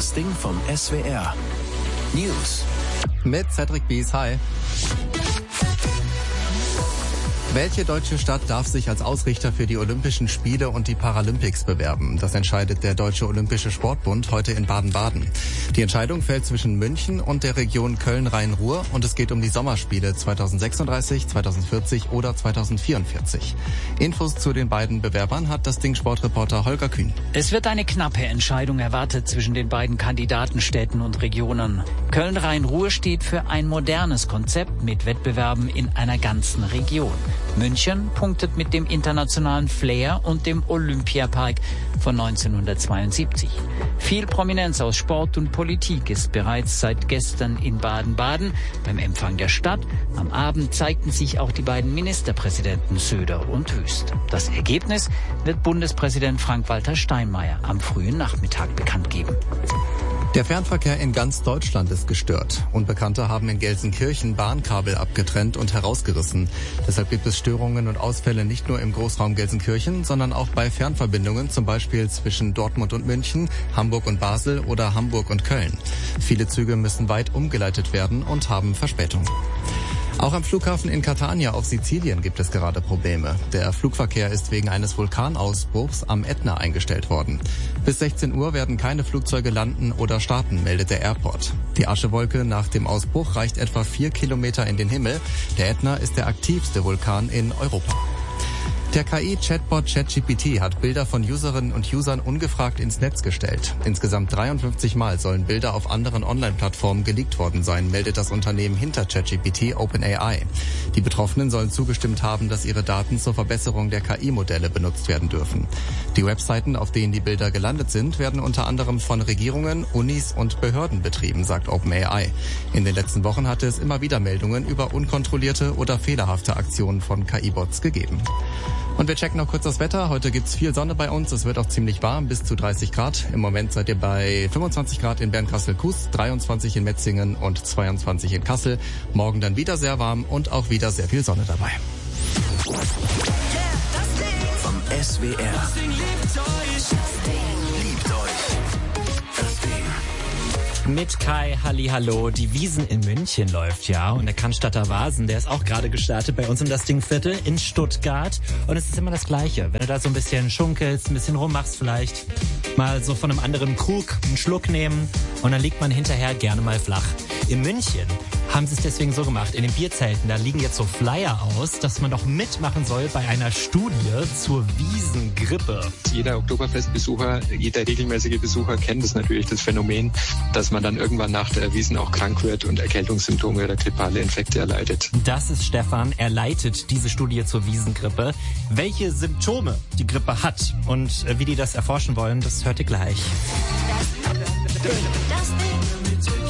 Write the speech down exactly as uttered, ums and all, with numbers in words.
Das Ding vom S W R. News. Mit Cedric Bies, hi. Welche deutsche Stadt darf sich als Ausrichter für die Olympischen Spiele und die Paralympics bewerben? Das entscheidet der Deutsche Olympische Sportbund heute in Baden-Baden. Die Entscheidung fällt zwischen München und der Region Köln-Rhein-Ruhr und es geht um die Sommerspiele zweitausendsechsunddreißig, zweitausendvierzig oder zweitausendvierundvierzig. Infos zu den beiden Bewerbern hat das Ding-Sportreporter Holger Kühn. Es wird eine knappe Entscheidung erwartet zwischen den beiden Kandidatenstädten und Regionen. Köln-Rhein-Ruhr steht für ein modernes Konzept mit Wettbewerben in einer ganzen Region. München punktet mit dem internationalen Flair und dem Olympiapark von neunzehnhundertzweiundsiebzig. Viel Prominenz aus Sport und Politik ist bereits seit gestern in Baden-Baden beim Empfang der Stadt. Am Abend zeigten sich auch die beiden Ministerpräsidenten Söder und Wüst. Das Ergebnis wird Bundespräsident Frank-Walter Steinmeier am frühen Nachmittag bekannt geben. Der Fernverkehr in ganz Deutschland ist gestört. Unbekannte haben in Gelsenkirchen Bahnkabel abgetrennt und herausgerissen. Deshalb gibt es Störungen und Ausfälle nicht nur im Großraum Gelsenkirchen, sondern auch bei Fernverbindungen, zum Beispiel zwischen Dortmund und München, Hamburg und Basel oder Hamburg und Köln. Viele Züge müssen weit umgeleitet werden und haben Verspätung. Auch am Flughafen in Catania auf Sizilien gibt es gerade Probleme. Der Flugverkehr ist wegen eines Vulkanausbruchs am Ätna eingestellt worden. Bis sechzehn Uhr werden keine Flugzeuge landen oder starten, meldet der Airport. Die Aschewolke nach dem Ausbruch reicht etwa vier Kilometer in den Himmel. Der Ätna ist der aktivste Vulkan in Europa. Der K I-Chatbot ChatGPT hat Bilder von Userinnen und Usern ungefragt ins Netz gestellt. Insgesamt dreiundfünfzig Mal sollen Bilder auf anderen Online-Plattformen geleakt worden sein, meldet das Unternehmen hinter ChatGPT, OpenAI. Die Betroffenen sollen zugestimmt haben, dass ihre Daten zur Verbesserung der K I-Modelle benutzt werden dürfen. Die Webseiten, auf denen die Bilder gelandet sind, werden unter anderem von Regierungen, Unis und Behörden betrieben, sagt OpenAI. In den letzten Wochen hatte es immer wieder Meldungen über unkontrollierte oder fehlerhafte Aktionen von K I-Bots gegeben. Und wir checken noch kurz das Wetter. Heute gibt's viel Sonne bei uns. Es wird auch ziemlich warm, bis zu dreißig Grad. Im Moment seid ihr bei fünfundzwanzig Grad in Bernkastel-Kues, dreiundzwanzig in Metzingen und zweiundzwanzig in Kassel. Morgen dann wieder sehr warm und auch wieder sehr viel Sonne dabei. Vom S W R. Liebt euch. Das Ding. Mit Kai Hallihallo. Die Wiesn in München läuft ja und der Cannstatter Vasen, der ist auch gerade gestartet bei uns im Das Ding Viertel in Stuttgart und es ist immer das Gleiche. Wenn du da so ein bisschen schunkelst, ein bisschen rummachst vielleicht, mal so von einem anderen Krug einen Schluck nehmen und dann liegt man hinterher gerne mal flach. In München haben sie es deswegen so gemacht. In den Bierzelten, da liegen jetzt so Flyer aus, dass man doch mitmachen soll bei einer Studie zur Wiesngrippe. Jeder Oktoberfestbesucher, jeder regelmäßige Besucher kennt es natürlich, das Phänomen, dass man dann irgendwann nach der Wiesn auch krank wird und Erkältungssymptome oder grippale Infekte erleidet. Das ist Stefan, er leitet diese Studie zur Wiesngrippe. Welche Symptome die Grippe hat und wie die das erforschen wollen, das hört ihr gleich. Das Ding.